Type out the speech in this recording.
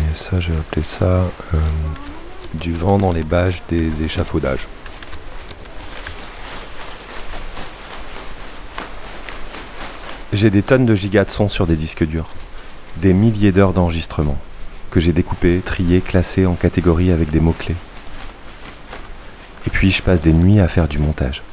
Et ça, j'ai appelé ça du vent dans les bâches des échafaudages. J'ai des tonnes de gigas de sons sur des disques durs. Des milliers d'heures d'enregistrement que j'ai découpés, triés, classés en catégories avec des mots-clés. Et puis je passe des nuits à faire du montage.